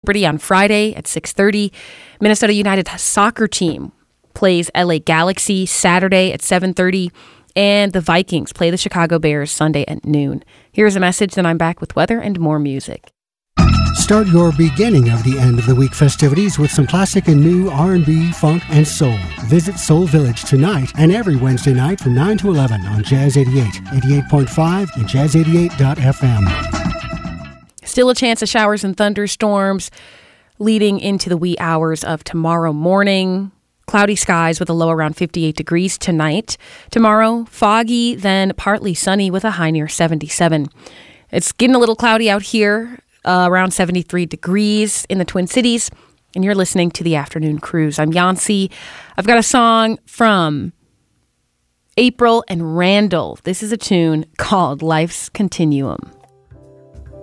Liberty on Friday at 6:30. Minnesota United soccer team plays LA Galaxy Saturday at 7:30. And the Vikings play the Chicago Bears Sunday at noon. Here's a message, then I'm back with weather and more music. Start your beginning of the end of the week festivities with some classic and new R&B, funk, and soul. Visit Soul Village tonight and every Wednesday night from 9 to 11 on Jazz 88, 88.5, and jazz88.fm. Still a chance of showers and thunderstorms leading into the wee hours of tomorrow morning. Cloudy skies with a low around 58 degrees tonight. Tomorrow, foggy, then partly sunny with a high near 77. It's getting a little cloudy out here, around 73 degrees in the Twin Cities. And you're listening to The Afternoon Cruise. I'm Yancy. I've got a song from April and Randall. This is a tune called Life's Continuum.